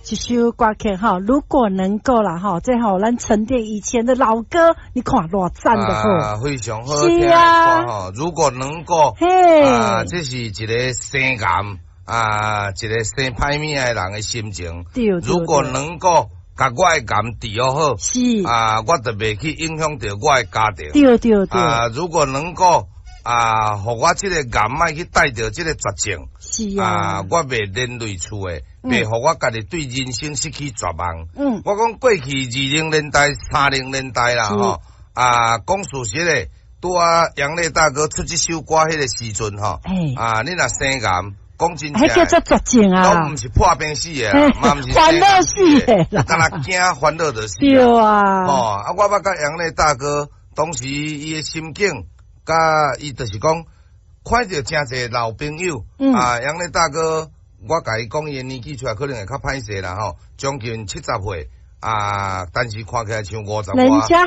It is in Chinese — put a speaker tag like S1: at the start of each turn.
S1: 一首歌曲哈，如果能够啦哈，最好咱沉淀以前的老歌，你看多赞的好，
S2: 非常好听的歌哈。如果能够，这是一个生癌一个生歹命的人的心情。
S1: 对，
S2: 如果能够甲我的癌治疗好，
S1: 是
S2: 我就袂去影响到我的家庭。
S1: 对，
S2: 如果能够互我这个癌莫去带着这个绝症，
S1: 是
S2: 我袂连累厝的，袂互我家己对人生失去绝望。我讲过去20年代、30年代啦吼，讲事实的，拄杨烈大哥出这首歌迄个时阵吼，你若生癌。讲真正，
S1: 迄叫做绝症啊！
S2: 都毋是破病死的啦，嘛毋是
S1: 欢乐死的啦，
S2: 干那惊欢乐的死。
S1: 对啊，
S2: 我捌甲杨烈大哥当时伊的心境，甲伊就是讲，看到真侪老朋友，杨烈大哥，我甲伊讲伊的年纪出来可能会较歹势啦吼，将近70岁，但是看起来像50多。